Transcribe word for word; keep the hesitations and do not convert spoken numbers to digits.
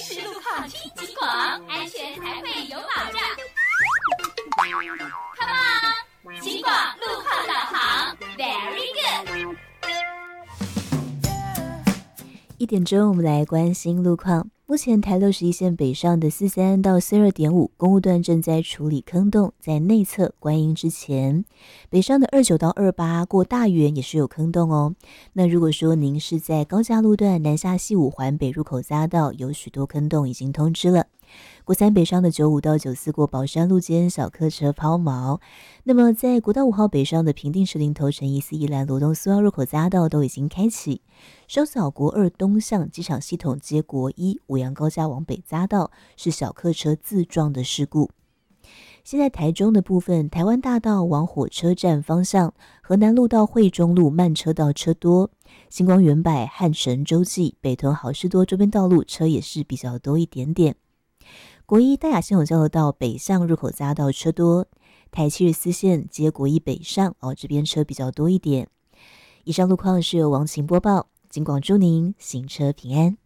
实路况听警广，安全才会有保障。Come on， 警广路况导航 ，Very good。 一点钟，我们来关心路况。目前台六十一线北上的四三到四二点五公路段正在处理坑洞，在内侧观音之前，北上的二九到二八过大园也是有坑洞哦。那如果说您是在高架路段南下西五环北入口匝道，有许多坑洞已经通知了。国三北上的九五到九四过宝山路间小客车抛锚，那么在国道五号北上的平定石林头城一四一兰罗东苏澳入口匝道都已经开启。稍早国二东向机场系统接国一五羊高架往北匝道是小客车自撞的事故。现在台中的部分，台湾大道往火车站方向，河南路到惠中路慢车道车多，星光园百汉神洲际北屯好事多周边道路车也是比较多一点点。国一大雅系统交流道北向入口匝道车多，台七十四线接国一北上哦，这边车比较多一点。以上路况是由王晴播报，警广祝您行车平安。